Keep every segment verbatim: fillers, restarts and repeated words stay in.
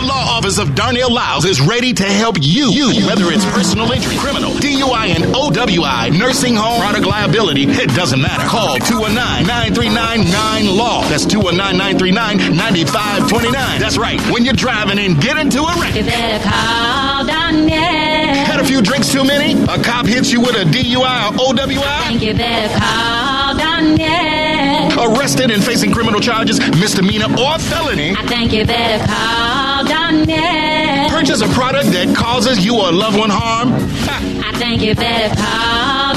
The law office of Darnell Lyles is ready to help you. you. Whether it's personal injury, criminal, D U I and O W I, nursing home, product liability, it doesn't matter. Call two one nine, nine three nine, nine L A W. That's two one nine, nine three nine, nine five two nine. That's right. When you're driving and get into a wreck, you better call Darnell. Had a few drinks too many? A cop hits you with a D U I or O W I? I think you better call Darnell. Arrested and facing criminal charges, misdemeanor or felony? I think you better call Darnell. Purchase a product that causes you or a loved one harm? Ha. I think you better call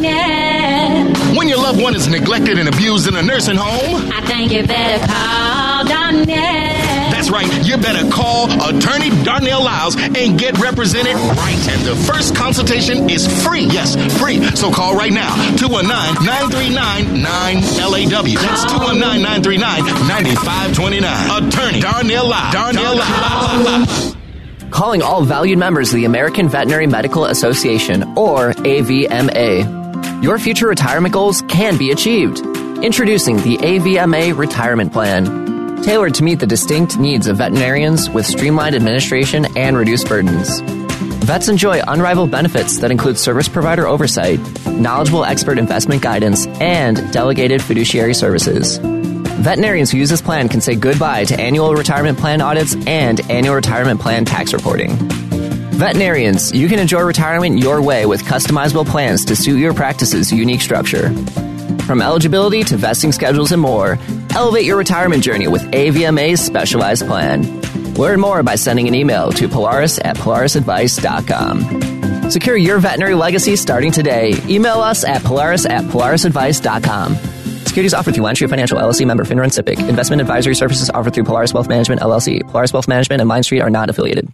Darnell. When your loved one is neglected and abused in a nursing home? I think you better call Darnell. That's right. You better call Attorney Darnell Lyles and get represented right. And the first consultation is free. Yes, free. So call right now. two one nine, nine three nine, nine L A W. That's two one nine, nine three nine, nine five two nine. Attorney Darnell Lyles. Darnell Lyles. Calling all valued members of the American Veterinary Medical Association, or A V M A. Your future retirement goals can be achieved. Introducing the A V M A Retirement Plan, tailored to meet the distinct needs of veterinarians with streamlined administration and reduced burdens. Vets enjoy unrivaled benefits that include service provider oversight, knowledgeable expert investment guidance, and delegated fiduciary services. Veterinarians who use this plan can say goodbye to annual retirement plan audits and annual retirement plan tax reporting. Veterinarians, you can enjoy retirement your way with customizable plans to suit your practice's unique structure. From eligibility to vesting schedules and more, elevate your retirement journey with A V M A's specialized plan. Learn more by sending an email to Polaris at polaris advice dot com. Secure your veterinary legacy starting today. Email us at Polaris at polaris advice dot com. Securities offered through LineStreet Financial, L L C, member FINRA and SIPC. Investment advisory services offered through Polaris Wealth Management, L L C. Polaris Wealth Management and LineStreet are not affiliated.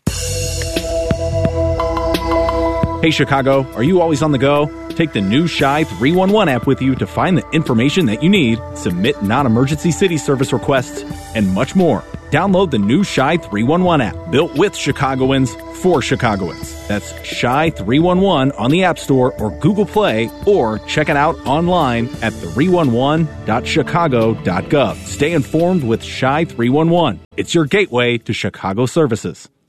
Hey, Chicago, are you always on the go? Take the new Shy three one one app with you to find the information that you need, submit non-emergency city service requests, and much more. Download the new Shy three one one app, built with Chicagoans for Chicagoans. That's Shy three one one on the App Store or Google Play, or check it out online at three one one dot chicago dot gov. Stay informed with Shy three one one. It's your gateway to Chicago services.